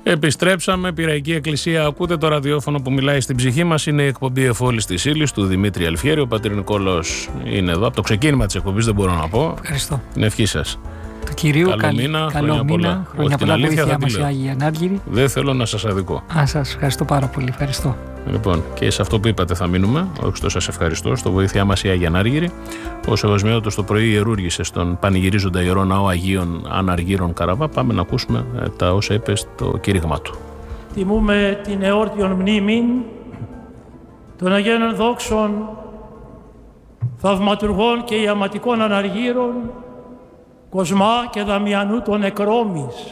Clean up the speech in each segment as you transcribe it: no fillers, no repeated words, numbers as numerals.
Επιστρέψαμε, Πειραϊκή Εκκλησία. Ακούτε το ραδιόφωνο που μιλάει στην ψυχή μας. Είναι η εκπομπή Εφόλης της Ύλης του Δημήτρη Αλφιέρη. Ο πατήρ Νικόλαος είναι εδώ. Από το ξεκίνημα της εκπομπής δεν μπορώ να πω. Ευχαριστώ. Την ευχή σας. Του Κυρίου, καλό μήνα, χρόνια πολλά. Χρόνια πολλά, βοήθεια μας η Άγια Ανάργυρη. Δεν θέλω να σας αδικώ. Σας ευχαριστώ πάρα πολύ. Ευχαριστώ. Λοιπόν, και σε αυτό που είπατε θα μείνουμε. Όχι στο σας ευχαριστώ. Στο βοήθειά μας η Άγια Ανάργυρη. Ο Σεβασμιότατος το πρωί ιερούργησε στον πανηγυρίζοντα ιερό ναό Αγίων Αναργύρων Καραβά. Πάμε να ακούσουμε τα όσα είπε στο κήρυγμα του. Τιμούμε την εόρτιον μνήμην των Αγίων Δόξων, θαυματουργών και ιαματικών αναργύρων, Κοσμά και Δαμιανού των Εκρόμης,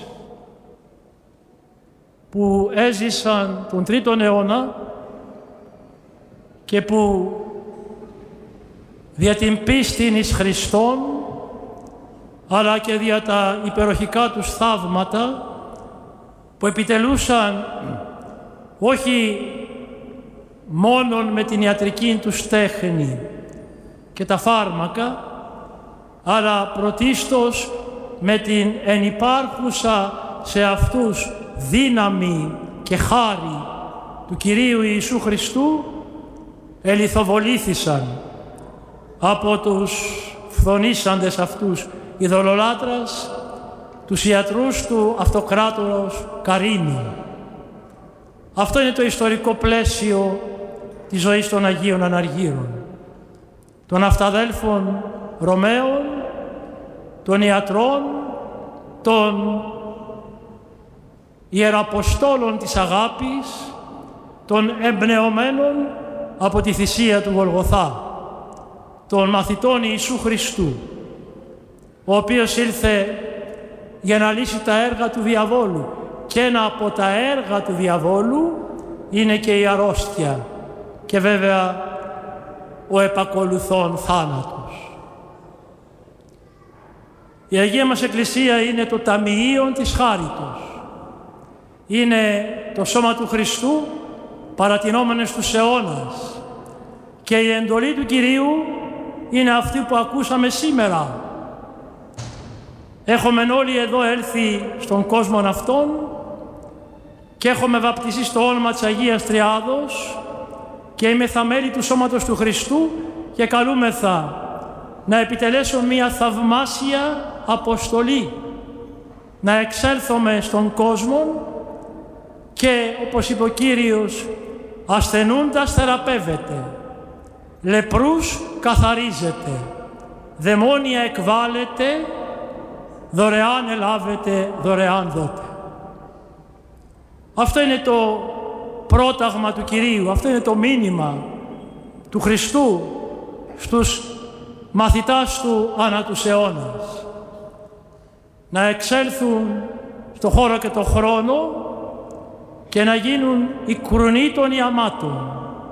που έζησαν τον 3ο αιώνα και που δια την πίστην εις Χριστόν, αλλά και δια τα υπεροχικά τους θαύματα που επιτελούσαν όχι μόνον με την ιατρική τους τέχνη και τα φάρμακα, αλλά πρωτίστως με την ενυπάρχουσα σε αυτούς δύναμη και χάρη του Κυρίου Ιησού Χριστού, ελιθοβολήθησαν από τους φθονήσαντες αυτούς ειδωλολάτρας, τους ιατρούς του αυτοκράτορος Καρίνη. Αυτό είναι το ιστορικό πλαίσιο της ζωής των Αγίων Αναργύρων, των αυταδέλφων Ρωμαίων, των ιατρών, των ιεραποστόλων της αγάπης, των εμπνεωμένων από τη θυσία του Γολγοθά, των μαθητών Ιησού Χριστού, ο οποίος ήλθε για να λύσει τα έργα του διαβόλου, και ένα από τα έργα του διαβόλου είναι και η αρρώστια και βέβαια ο επακολουθών θάνατος. Η Αγία μας Εκκλησία είναι το ταμιείον της χάριτος. Είναι το σώμα του Χριστού παρατηνόμενες τους αιώνας. Και η εντολή του Κυρίου είναι αυτή που ακούσαμε σήμερα. Έχουμε όλοι εδώ έλθει στον κόσμο αυτόν και έχουμε βαπτιστεί στο όνομα της Αγίας Τριάδος και είμεθα μέλη του σώματος του Χριστού και καλούμεθα να επιτελέσω μια θαυμάσια αποστολή, να εξέλθουμε στον κόσμο και, όπως είπε ο Κύριος, ασθενούντας θεραπεύεται, λεπρούς καθαρίζεται, δαιμόνια εκβάλλεται, δωρεάν ελάβετε, δωρεάν δότε. Αυτό είναι το πρόταγμα του Κυρίου, αυτό είναι το μήνυμα του Χριστού στους μαθητάς του ανά τους αιώνας. Να εξέλθουν στο χώρο και το χρόνο και να γίνουν οι κρουνοί των ιαμάτων,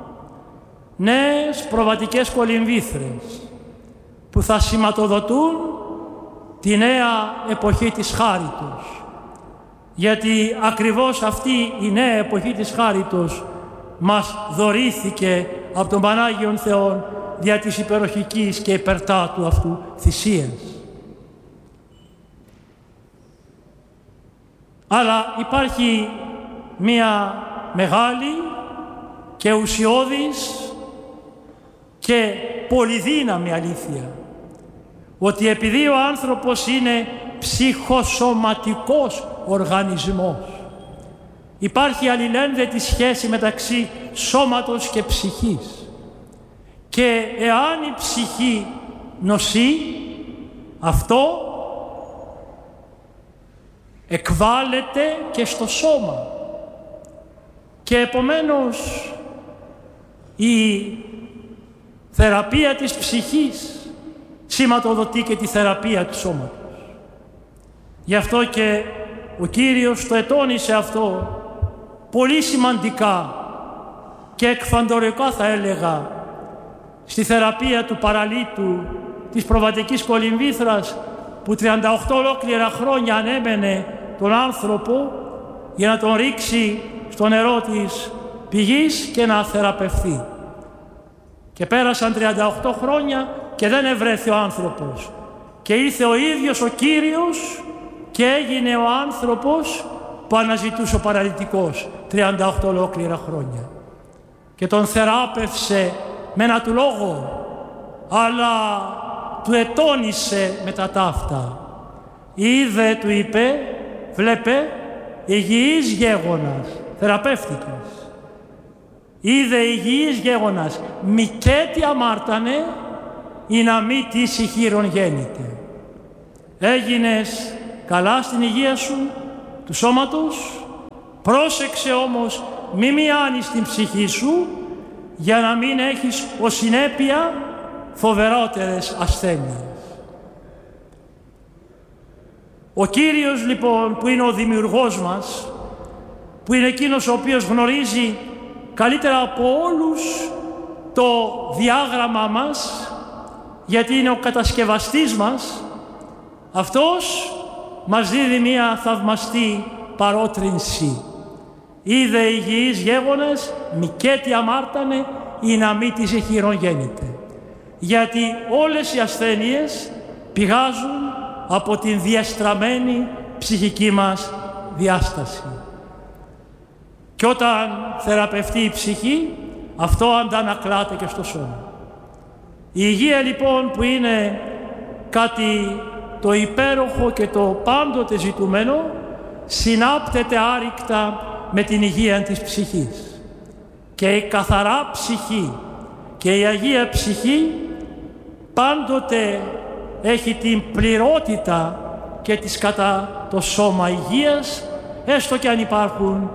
νέες προβατικές κολυμβήθρες που θα σηματοδοτούν τη νέα εποχή της χάριτος. Γιατί ακριβώς αυτή η νέα εποχή της χάριτος μας δωρήθηκε από τον Πανάγιον Θεόν δια της υπεροχικής και υπερτάτου αυτού θυσίας. Αλλά υπάρχει μία μεγάλη και ουσιώδης και πολυδύναμη αλήθεια, ότι επειδή ο άνθρωπος είναι ψυχοσωματικός οργανισμός, υπάρχει αλληλένδετη σχέση μεταξύ σώματος και ψυχής, και εάν η ψυχή νοσεί, αυτό εκβάλλεται και στο σώμα. Και επομένως η θεραπεία της ψυχής σηματοδοτεί και τη θεραπεία του σώματος. Γι' αυτό και ο Κύριος το ετώνησε αυτό πολύ σημαντικά και εκφαντορικά, θα έλεγα, στη θεραπεία του παραλύτου της προβατικής κολυμβήθρας, που 38 ολόκληρα χρόνια ανέμενε τον άνθρωπο για να τον ρίξει στο νερό της πηγής και να θεραπευθεί. Και πέρασαν 38 χρόνια και δεν ευρέθη ο άνθρωπος. Και ήρθε ο ίδιος ο Κύριος και έγινε ο άνθρωπος που αναζητούσε ο παραλυτικός 38 ολόκληρα χρόνια. Και τον θεράπευσε με ένα του λόγο, αλλά του ετώνησε με τα ταύτα. Είδε, του είπε, βλέπε, υγιής γέγονας, θεραπεύτηκες. Είδε υγιής γέγονας, μικέτι αμάρτανε, ή να μη της ηχείρον γέννηται. Έγινες καλά στην υγεία σου, του σώματος, πρόσεξε όμως μη μειάνεις την ψυχή σου, για να μην έχεις ως συνέπεια φοβερότερες ασθένειες. Ο Κύριος λοιπόν, που είναι ο δημιουργός μας, που είναι εκείνος ο οποίος γνωρίζει καλύτερα από όλους το διάγραμμά μας, γιατί είναι ο κατασκευαστής μας, αυτός μας δίδει μία θαυμαστή παρότρινση. Είδε υγιείς γέγονες, μικέτι αμάρτανε, ή να μη της ηχείρον γέννηται. Γιατί όλες οι ασθένειες πηγάζουν από την διαστραμμένη ψυχική μας διάσταση. Και όταν θεραπευτεί η ψυχή, αυτό αντανακλάται και στο σώμα. Η υγεία λοιπόν, που είναι κάτι το υπέροχο και το πάντοτε ζητούμενο, συνάπτεται άρρηκτα με την υγεία της ψυχής. Και η καθαρά ψυχή και η Αγία Ψυχή πάντοτε έχει την πληρότητα και της κατά το σώμα υγείας, έστω και αν υπάρχουν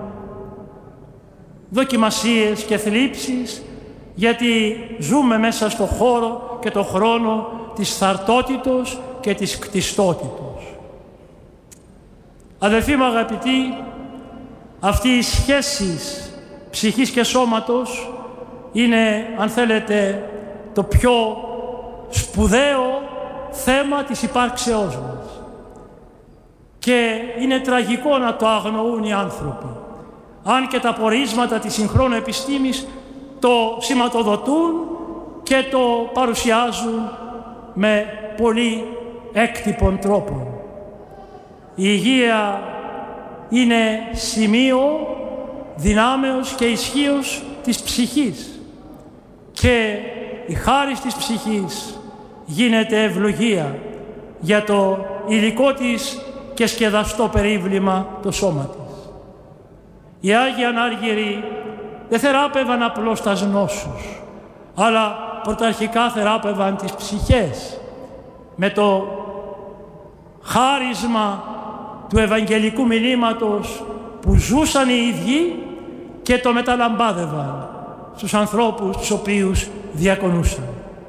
δοκιμασίες και θλίψεις, γιατί ζούμε μέσα στο χώρο και το χρόνο της θαρτότητος και της κτιστότητος. Αδελφοί μου αγαπητοί, αυτή η σχέση ψυχής και σώματος είναι, αν θέλετε, το πιο σπουδαίο θέμα της υπάρξεώς μας. Και είναι τραγικό να το αγνοούν οι άνθρωποι. Αν και τα πορίσματα της συγχρόνου επιστήμης το σηματοδοτούν και το παρουσιάζουν με πολύ έκτυπων τρόπων. Η υγεία είναι σημείο δυνάμεως και ισχύως της ψυχής, και η χάρις της ψυχής γίνεται ευλογία για το υλικό της και σκεδαστό περίβλημα το σώμα της. Οι Άγιοι Ανάργυροι δεν θεράπευαν απλώς τα νόσους, αλλά πρωταρχικά θεράπευαν τις ψυχές με το χάρισμα του Ευαγγελικού μηνύματος που ζούσαν οι ίδιοι και το μεταλαμπάδευαν στους ανθρώπους τους οποίους διακονούσαν.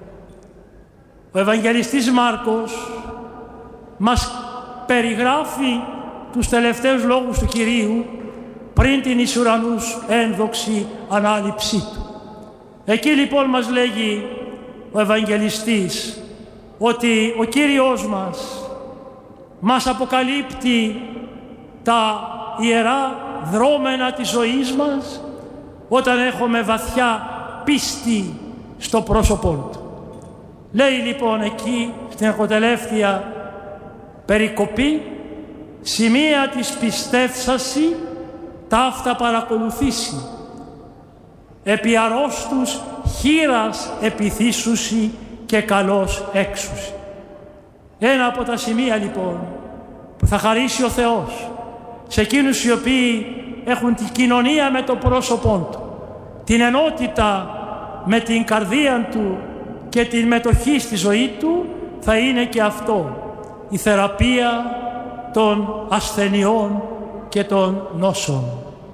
Ο Ευαγγελιστής Μάρκος μας περιγράφει τους τελευταίους λόγους του Κυρίου πριν την εις ουρανούς ένδοξη ανάληψή του. Εκεί λοιπόν μας λέγει ο Ευαγγελιστής ότι ο Κύριος μας αποκαλύπτει τα ιερά δρόμενα της ζωής μας όταν έχουμε βαθιά πίστη στο πρόσωπό του. Λέει λοιπόν εκεί στην ακροτελεύθια περικοπή, σημεία της πιστεύσαση ταύτα παρακολουθήσει, επί αρρώστους χείρας επιθύσουσι και καλός έξουσι. Ένα από τα σημεία λοιπόν που θα χαρίσει ο Θεός σε εκείνους οι οποίοι έχουν την κοινωνία με το πρόσωπό του, την ενότητα με την καρδία του και την μετοχή στη ζωή του, θα είναι και αυτό, η θεραπεία των ασθενειών και των νόσων.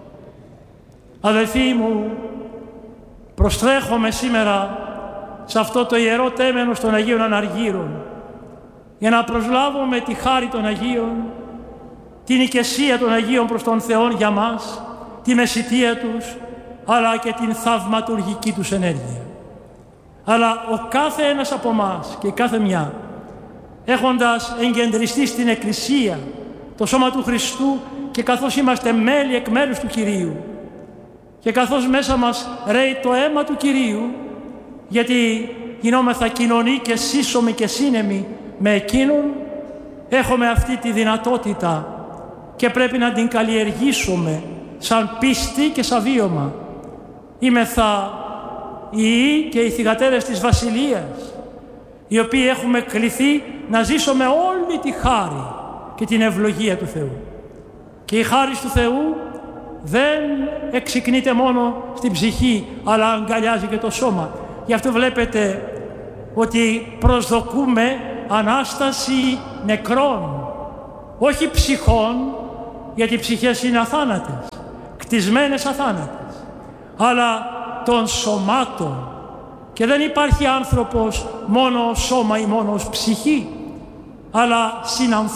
Αδελφοί μου, προστρέχομαι σήμερα σε αυτό το ιερό τέμενος των Αγίων Αναργύρων για να προσλάβουμε τη χάρη των Αγίων, την οικεσία των Αγίων προς τον Θεό για μας, τη μεσιτεία τους, αλλά και την θαυματουργική τους ενέργεια. Αλλά ο κάθε ένας από εμάς και κάθε μια, έχοντας εγκεντριστεί στην Εκκλησία, το σώμα του Χριστού, και καθώς είμαστε μέλη εκ μέρους του Κυρίου, και καθώς μέσα μας ρέει το αίμα του Κυρίου, γιατί γινόμεθα κοινωνοί και σύσσωμοι και σύνεμοι με Εκείνον, έχουμε αυτή τη δυνατότητα και πρέπει να την καλλιεργήσουμε σαν πίστη και σαν βίωμα. Είμεθα οι ιοί και οι θυγατέρες της Βασιλείας, οι οποίοι έχουμε κληθεί να ζήσουμε όλη τη χάρη και την ευλογία του Θεού. Και η χάρη του Θεού δεν εξυκνείται μόνο στην ψυχή, αλλά αγκαλιάζει και το σώμα. Γι' αυτό βλέπετε ότι προσδοκούμε Ανάσταση νεκρών, όχι ψυχών, γιατί οι ψυχές είναι αθάνατες, κτισμένες αθάνατες, αλλά των σωμάτων. Και δεν υπάρχει άνθρωπος μόνο ως σώμα ή μόνο ως ψυχή, αλλά συνανθρώπους.